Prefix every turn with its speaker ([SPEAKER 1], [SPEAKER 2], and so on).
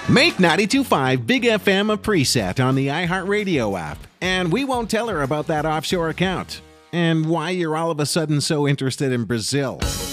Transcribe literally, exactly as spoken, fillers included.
[SPEAKER 1] Make ninety-two point five Big F M a preset on the iHeartRadio app, and we won't tell her about that offshore account and why you're all of a sudden so interested in Brazil.